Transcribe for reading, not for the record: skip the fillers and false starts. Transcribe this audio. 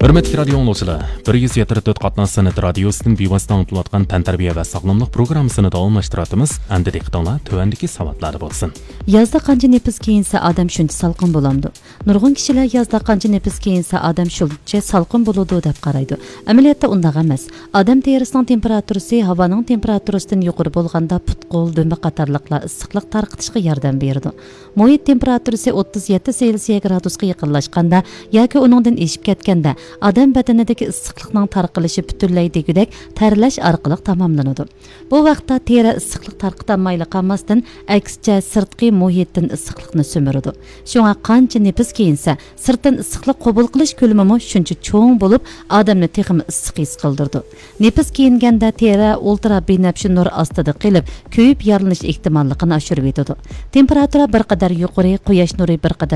Hürmetli radio angluvchilar, 174 qatnoq san'at radiosining bevosita anglatilayotgan tantarbiya va sog'lomlik programmasini davomlashtiramiz. Endi diqqatinglar tuvandagi savatlar bo'lsin. Yozda qancha nefis kiyinsa odam shuncha salqin bo'lamdi. Nurg'un kishilar yozda qancha nefis kiyinsa odam shuncha salqin bo'ladi deb qaraydi. Amaliyotda undaq emas. Odam terisining temperaturasi havoning temperaturasidan yuqori bo'lganda put-qo'l, dumba qatorliqlar issiqlik tarqitishga yordam beradi. Muhit temperaturasi 37 Selsiya gradusga yaqinlashganda yoki uningdan eshib ketganda odam badanidagi issiqlikning tarqalishi butunlay degudek tarlash orqali tamomlanadi. Bu vaqtda teri issiqlik tarqatolmayli qolmasdan aksicha sirtqi muhitdan issiqlikni so'miradi. Shunga qancha nefis kiyinsa, sirtdan issiqlik qabul qilish ko'lami shuncha cho'ng bo'lib, odamni texmi issiq his qildirdi. Nefis kiyinganda teri ultrabinafsha nur ostida qilib, kuyib yorilish ehtimolligini oshirib yetadi. Temperatura bir qadar yuqori, quyosh nuri bir qadar